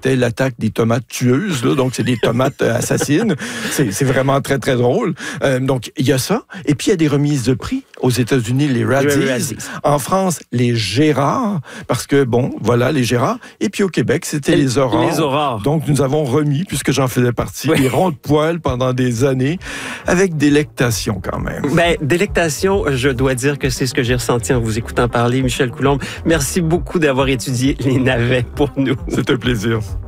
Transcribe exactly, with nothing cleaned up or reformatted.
c'était l'attaque des tomates tueuses, là, donc c'est des tomates assassines. C'est, c'est vraiment très, très drôle. Euh, donc, il y a ça. Et puis, il y a des remises de prix. Aux États-Unis, les Razzies. En France, les Gérards, parce que, bon, voilà, les Gérards. Et puis, au Québec, c'était Et les Aurores. Les Aurores. Donc, nous avons remis, puisque j'en faisais partie, oui. les ronds de poils pendant des années, avec délectation quand même. Ben, délectation, je dois dire que c'est ce que j'ai ressenti en vous écoutant parler, Michel Coulombe. Merci beaucoup d'avoir étudié les navets pour nous. C'est un plaisir.